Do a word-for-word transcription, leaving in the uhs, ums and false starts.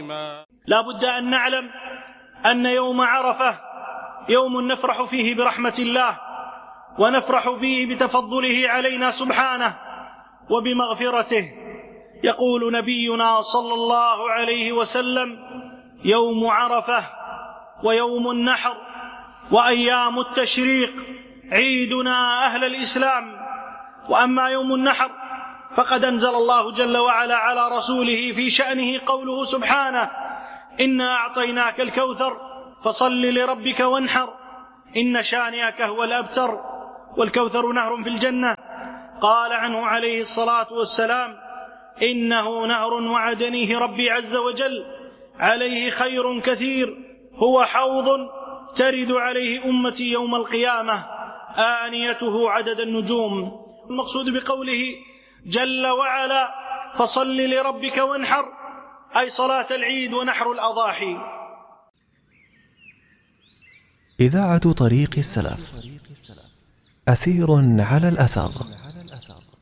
عظيما. لا بد أن نعلم أن يوم عرفة يوم نفرح فيه برحمة الله، ونفرح فيه بتفضله علينا سبحانه وبمغفرته. يقول نبينا صلى الله عليه وسلم: يوم عرفة ويوم النحر وأيام التشريق عيدنا أهل الإسلام. وأما يوم النحر فقد أنزل الله جل وعلا على رسوله في شأنه قوله سبحانه: إنا أعطيناك الكوثر فصل لربك وانحر إن شانئك هو الأبتر. والكوثر نهر في الجنة، قال عنه عليه الصلاة والسلام: إنه نهر وعدنيه ربي عز وجل، عليه خير كثير، هو حوض ترد عليه أمتي يوم القيامة، آنيته عدد النجوم. المقصود بقوله جل وعلا: فصل لربك وانحر، أي صلاة العيد ونحر الأضاحي. إذاعة طريق السلف، أثير على الأثر.